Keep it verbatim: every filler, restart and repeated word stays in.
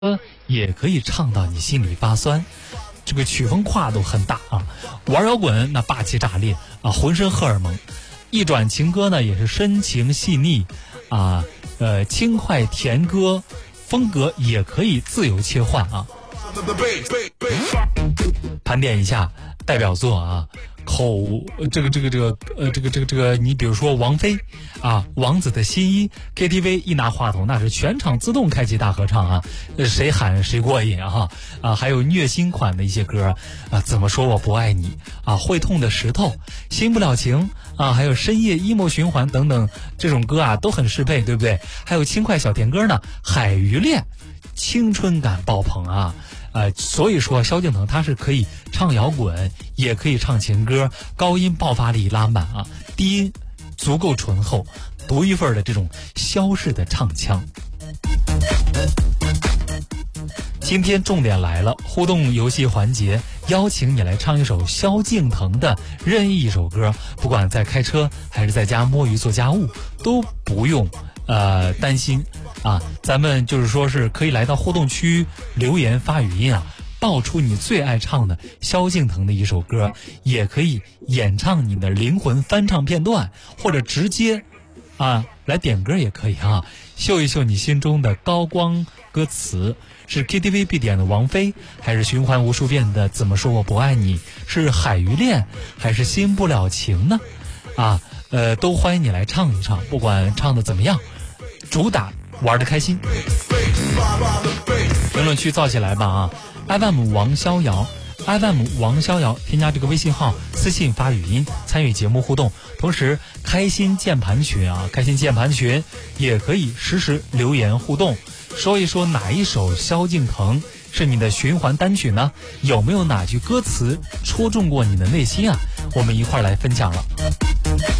歌也可以唱到你心里发酸，这个曲风跨度很大啊。玩摇滚那霸气炸裂啊，浑身荷尔蒙；一转情歌呢也是深情细腻啊，呃轻快甜歌，风格也可以自由切换啊。盘点一下代表作啊，口这个这个这个呃这个这个这个，你比如说王菲啊，王子的新衣 K T V 一拿话筒，那是全场自动开启大合唱啊，谁喊谁过瘾啊啊！还有虐心款的一些歌啊，怎么说我不爱你啊，会痛的石头，新不了情啊，还有深夜 emo 循环等等，这种歌啊都很适配，对不对？还有轻快小甜歌呢，海鱼恋，青春感爆棚啊！呃，所以说萧敬腾他是可以唱摇滚，也可以唱情歌，高音爆发力拉满啊，低音足够醇厚，独一份的这种萧式的唱腔。今天重点来了，互动游戏环节，邀请你来唱一首萧敬腾的任意一首歌，不管在开车还是在家摸鱼做家务，都不用呃担心啊，咱们就是说是可以来到互动区留言发语音啊，爆出你最爱唱的萧敬腾的一首歌，也可以演唱你的灵魂翻唱片段，或者直接啊来点歌也可以啊，秀一秀你心中的高光歌词，是 K T V 必点的王菲，还是循环无数遍的怎么说我不爱你，是海鱼恋还是新不了情呢？啊呃都欢迎你来唱一唱，不管唱的怎么样，主打玩得开心。评论区造起来吧啊 ！F M 王逍遥 ，F M 王逍遥，添加这个微信号，私信发语音参与节目互动。同时，开心键盘群啊，开心键盘群也可以实时留言互动，说一说哪一首萧敬腾是你的循环单曲呢？有没有哪句歌词戳中过你的内心啊？我们一块儿来分享了。